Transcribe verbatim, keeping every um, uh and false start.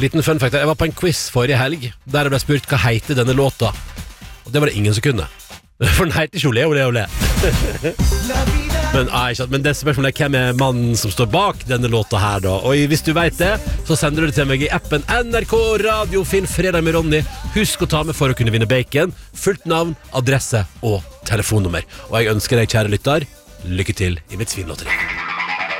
Liten fun fact, jeg var på en quiz forrige helg der jeg ble spurt hva heter denne låta. Og det var det ingen som kunne. For den heter ikke Ole, Ole, Ole. Men, ah, men det spørsmålet er hvem er mannen som står bak denne låta her da. Og hvis du vet det, så sender du det til meg i appen N R K Radio. Finn fredag med Ronny. Husk å ta med for å kunne vinne bacon. Fullt navn, adresse og telefonnummer. Og jeg ønsker deg, kjære lytter, lykke til i mitt svinlotteri.